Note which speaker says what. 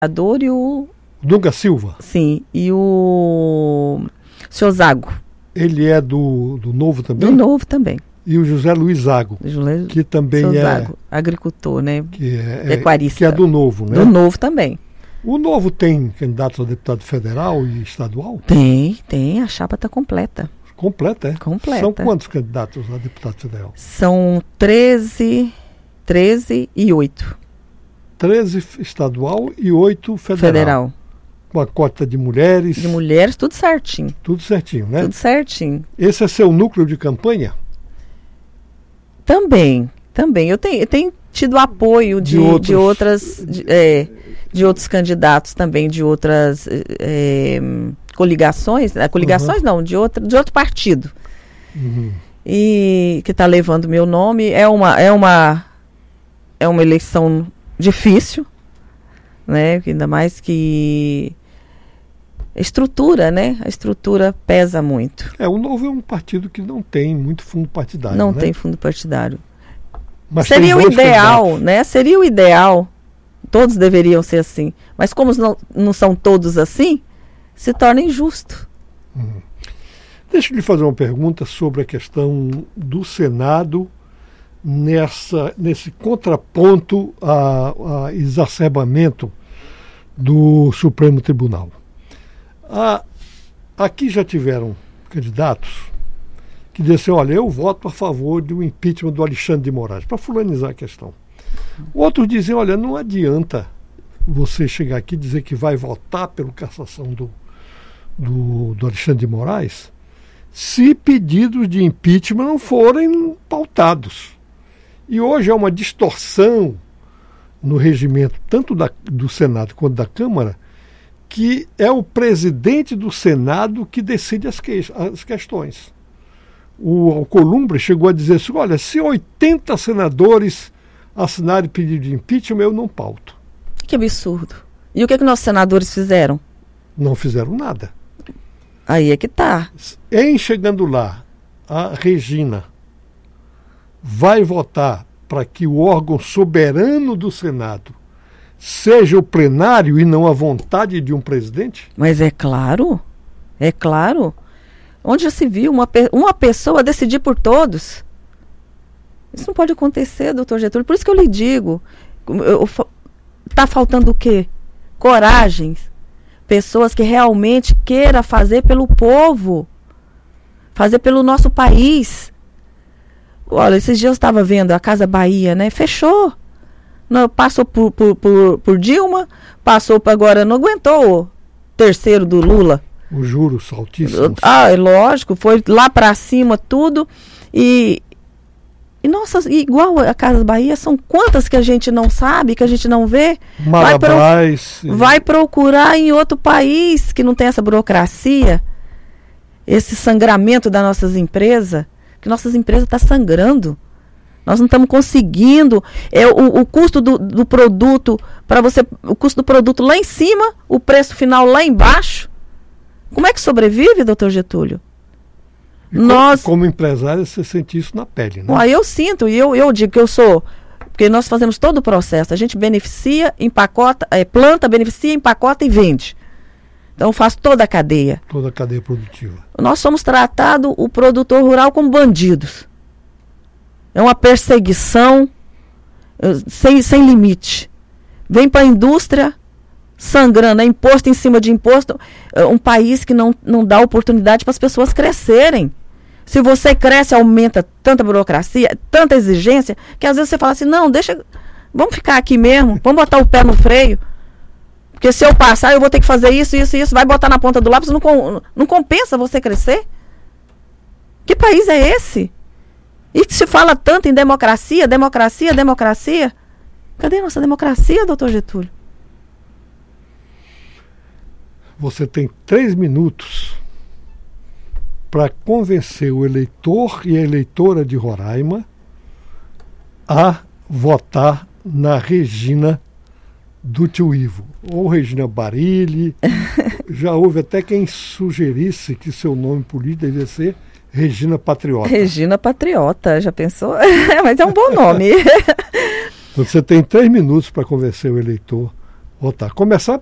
Speaker 1: e o...
Speaker 2: Dunga Silva.
Speaker 1: Sim, e o Seu Zago.
Speaker 2: Ele é do Novo também?
Speaker 1: Do Novo também.
Speaker 2: E o José Luiz Zago, que também
Speaker 1: Seu
Speaker 2: é...
Speaker 1: Zago, agricultor, né?
Speaker 2: Que é
Speaker 1: pecuarista.
Speaker 2: Que é do Novo, né?
Speaker 1: Do Novo também.
Speaker 2: O Novo tem candidatos a deputado federal e estadual?
Speaker 1: Tem. A chapa está completa.
Speaker 2: Completa, é?
Speaker 1: Completa.
Speaker 2: São quantos candidatos a deputado federal?
Speaker 1: São 13 e 8.
Speaker 2: 13 estadual e 8 federal. Com a cota de mulheres.
Speaker 1: De mulheres, tudo certinho.
Speaker 2: Tudo certinho, né?
Speaker 1: Tudo certinho.
Speaker 2: Esse é seu núcleo de campanha?
Speaker 1: Também. Eu tenho tido apoio de outros candidatos também, de outras coligações. Coligações não, de outro partido.
Speaker 2: Uhum.
Speaker 1: E que está levando meu nome. É uma eleição difícil, né? Ainda mais que a estrutura, né? A estrutura pesa muito.
Speaker 2: O Novo é um partido que não tem muito fundo partidário.
Speaker 1: Não,
Speaker 2: né?
Speaker 1: tem fundo partidário.
Speaker 2: Mas
Speaker 1: seria o ideal, né? Seria o ideal. Todos deveriam ser assim. Mas como não são todos assim, se torna injusto.
Speaker 2: Deixa eu lhe fazer uma pergunta sobre a questão do Senado nesse contraponto a exacerbamento do Supremo Tribunal. Aqui já tiveram candidatos que disseram, olha, eu voto a favor do impeachment do Alexandre de Moraes, para fulanizar a questão. Outros dizem, olha, não adianta você chegar aqui e dizer que vai votar pela cassação do Alexandre de Moraes se pedidos de impeachment não forem pautados. E hoje há uma distorção no regimento, tanto do Senado quanto da Câmara, que é o presidente do Senado que decide as questões. O Alcolumbre chegou a dizer assim, olha, se 80 senadores assinarem pedido de impeachment, eu não pauto.
Speaker 1: Que absurdo. E o que nossos senadores fizeram?
Speaker 2: Não fizeram nada.
Speaker 1: Aí é que tá.
Speaker 2: Em chegando lá, a Regina vai votar para que o órgão soberano do Senado seja o plenário e não a vontade de um presidente?
Speaker 1: Mas é claro. Onde já se viu uma pessoa decidir por todos? Isso não pode acontecer, doutor Getúlio. Por isso que eu lhe digo, está faltando o quê? Coragem. Pessoas que realmente queiram fazer pelo povo, fazer pelo nosso país. Olha, esses dias eu estava vendo a Casa Bahia, né? Fechou. Não, passou por Dilma, passou para agora, não aguentou o terceiro do Lula.
Speaker 2: Os juros altíssimos.
Speaker 1: É lógico, foi lá para cima tudo. E nossa, igual a Casa Bahia, são quantas que a gente não sabe, que a gente não vê? Vai procurar em outro país que não tem essa burocracia, esse sangramento das nossas empresas, que nossas empresas estão sangrando. Nós não estamos conseguindo. O custo do produto, o custo do produto lá em cima, o preço final lá embaixo. Como é que sobrevive, doutor Getúlio?
Speaker 2: Como empresário, você sente isso na pele, né?
Speaker 1: Eu sinto, e eu digo que eu sou, porque nós fazemos todo o processo, a gente beneficia, empacota, planta, beneficia, empacota e vende. Então eu faço toda a cadeia.
Speaker 2: Toda a cadeia produtiva.
Speaker 1: Nós somos tratados, o produtor rural, como bandidos. É uma perseguição sem limite. Vem para a indústria sangrando, é imposto em cima de imposto. Um país que não dá oportunidade para as pessoas crescerem. Se você cresce, aumenta tanta burocracia, tanta exigência, que às vezes você fala assim, não, vamos ficar aqui mesmo, vamos botar o pé no freio. Porque se eu passar, eu vou ter que fazer isso, vai botar na ponta do lápis, não compensa você crescer? Que país é esse? E se fala tanto em democracia. Cadê a nossa democracia, doutor Getúlio?
Speaker 2: Você tem 3 minutos para convencer o eleitor e a eleitora de Roraima a votar na Regina do Tio Ivo. Ou Regina Barilli. Já houve até quem sugerisse que seu nome político devia ser Regina Patriota.
Speaker 1: Regina Patriota, já pensou? Mas é um bom nome.
Speaker 2: Você tem 3 minutos para convencer o eleitor votar. Começar